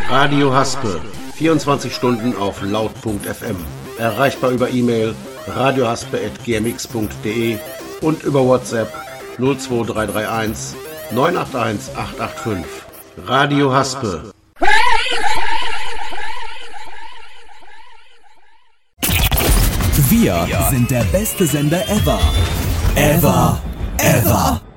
Radio Haspe, 24 Stunden auf laut.fm. Erreichbar über E-Mail radiohaspe@gmx.de und über WhatsApp 02331 981 885. Radio Haspe. Wir sind der beste Sender ever. Ever.